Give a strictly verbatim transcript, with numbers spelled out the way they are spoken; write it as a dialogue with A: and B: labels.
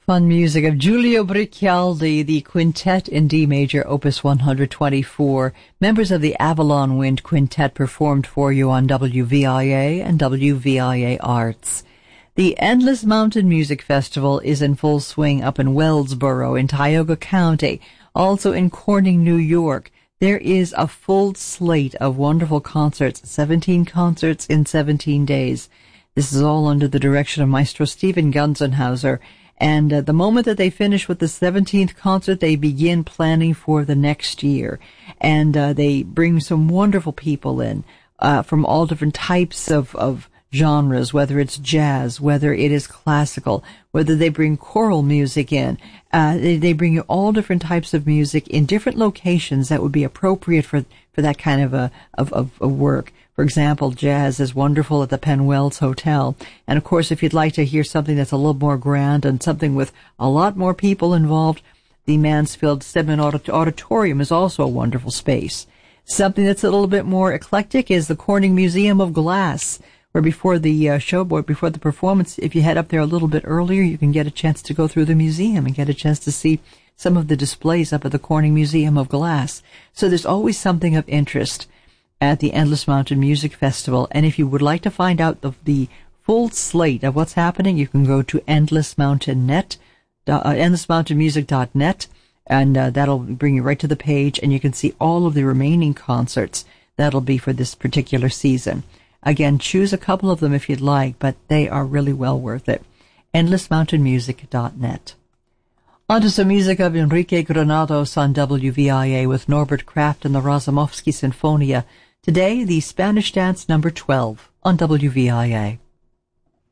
A: Fun music of Giulio Briccialdi, the quintet in D major, opus one twenty-four. Members of the Avalon Wind Quintet performed for you on W V I A and W V I A Arts. The Endless Mountain Music Festival is in full swing up in Wellsboro in Tioga County, also in Corning, New York. There is a full slate of wonderful concerts, seventeen concerts in seventeen days. This is all under the direction of Maestro Stephen Gunzenhauser. And uh, the moment that they finish with the seventeenth concert, they begin planning for the next year. And uh, they bring some wonderful people in uh, from all different types of, of genres, whether it's jazz, whether it is classical, whether they bring choral music in. Uh, they, they bring you all different types of music in different locations that would be appropriate for, for that kind of, a, of, of, of work. For example, jazz is wonderful at the Penn Wells Hotel. And of course, if you'd like to hear something that's a little more grand and something with a lot more people involved, the Mansfield Stedman Auditorium is also a wonderful space. Something that's a little bit more eclectic is the Corning Museum of Glass, where before the uh, show, before the performance, if you head up there a little bit earlier, you can get a chance to go through the museum and get a chance to see some of the displays up at the Corning Museum of Glass. So there's always something of interest at the Endless Mountain Music Festival. And if you would like to find out the, the full slate of what's happening, you can go to endless mountain net, uh, endless mountain music dot net, and uh, that'll bring you right to the page, and you can see all of the remaining concerts that'll be for this particular season. Again, choose a couple of them if you'd like, but they are really well worth it. endless mountain music dot net. On to some music of Enrique Granados on W V I A with Norbert Kraft and the Razumovsky Sinfonia. Today, the Spanish Dance number twelve on W V I A.